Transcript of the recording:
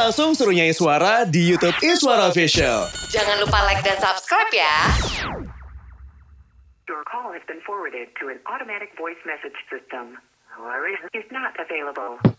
langsung suruh nyanyi suara di YouTube Iswara Official. Jangan lupa like dan subscribe ya. Your call has been forwarded to an automatic voice message system. Is not available.